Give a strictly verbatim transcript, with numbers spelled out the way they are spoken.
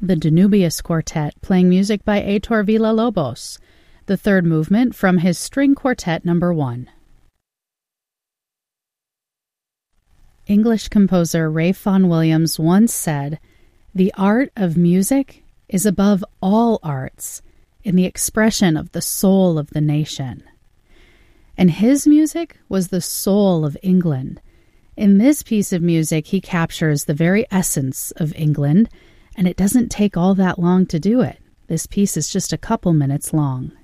the Danubius Quartet, playing music by Heitor Villa-Lobos, the third movement from his String Quartet number one. English composer Ralph Vaughan Williams once said, "The art of music is above all arts in the expression of the soul of the nation." And his music was the soul of England. In this piece of music, he captures the very essence of England, and it doesn't take all that long to do it. This piece is just a couple minutes long.